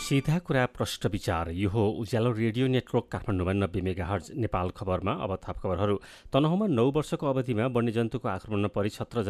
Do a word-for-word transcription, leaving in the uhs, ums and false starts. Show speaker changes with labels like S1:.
S1: सीधा कुरा प्रष्ट विचार यो हो उज्यालो रेडियो नेटवर्क काठमाडौँमा नब्बे मेगाहर्ज नेपाल खबरमा अब थप खबरहरू। तनहुँमा नौ वर्षको अवधिमा वन्यजन्तुको आक्रमणमा परि सत्र